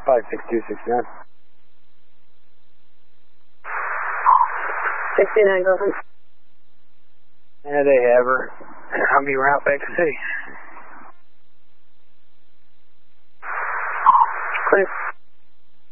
56269. 69, go ahead. Yeah, they have her. I'll be right back to the city. Clear.